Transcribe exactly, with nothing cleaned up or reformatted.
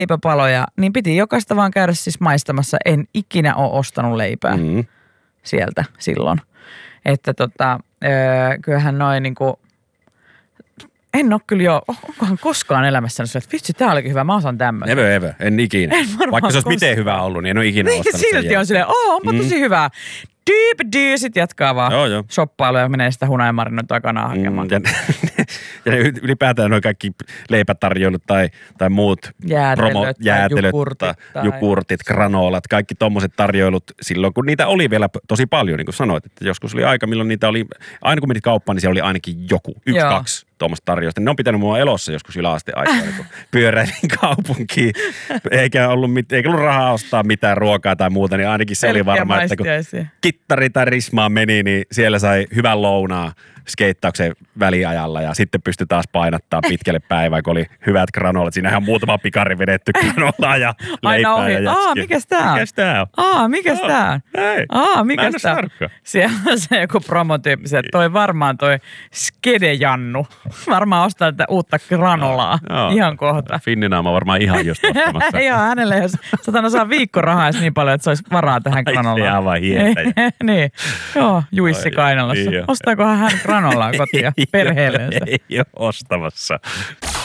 leipäpaloja, niin piti jokaista vaan käydä siis maistamassa. En ikinä ole ostanut leipää mm. sieltä silloin. Että tota, öö, kyllähän noin niinku, en ole kyllä jo, onkohan koskaan elämässäni että vitsi, tää olikin hyvä, mä osaan tämmöisen. Never ever, en ikinä. En Vaikka se olisi miten hyvä ollut, niin en ole ikinä niin, ostanut sen silti on silleen, oo, onpa mm. tosi hyvää. Dyyp, sit jatkaa vaan joo, joo. shoppailuja ja menee sitä hunajamarinoitua kanaa hakemaan. Mm, ja, ja ylipäätään nuo kaikki leipätarjoilut tai, tai muut jäätelöt, promo, jäätelöt jukurtit, tai jukurtit, granoolat, kaikki tommoset tarjoilut silloin, kun niitä oli vielä tosi paljon, niin kuin sanoit. Että joskus oli aika, milloin niitä oli, aina kun menit kauppaan, niin siellä oli ainakin joku, yksi, joo. kaksi tuommoista tarjousta. Ne on pitänyt mua elossa joskus yläasteen aikaa, kun pyöräilin kaupunkiin, eikä ollut, mit, eikä ollut rahaa ostaa mitään ruokaa tai muuta, niin ainakin se oli varma, että kun kittari tai rismaan meni, niin siellä sai hyvän lounaa skeittauksen väliajalla ja sitten pystyi taas painattaa pitkälle päivään, kun oli hyvät granolat. Siinä ihan muutama pikari vedetty granolaa ja leipää ohi. Ja jätskiä. Aa, mikäs tää on? Mikäs tää on? Aa, mikäs oh, tää on? Hei, Aa, mikäs tää on? Siellä on se joku promotyyppi, toi varmaan toi Skede-Jannu. Varmaan ostaa tätä uutta granolaa no, no. ihan kohta. Finninaama on varmaan ihan just ostamassa. Joo, hänelle jos satana saa viikkorahaa edes niin paljon, että se olisi varaa tähän granolaan. Ai se aivan hientä. Niin, joo, Juissi Kainalassa. Ostaakohan hän granolaa kotia perheellensä? Ei ole ostamassa.